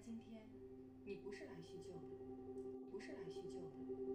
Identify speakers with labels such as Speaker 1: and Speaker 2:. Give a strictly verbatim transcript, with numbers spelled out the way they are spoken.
Speaker 1: 今天，你不是来叙旧的，不是来叙旧的。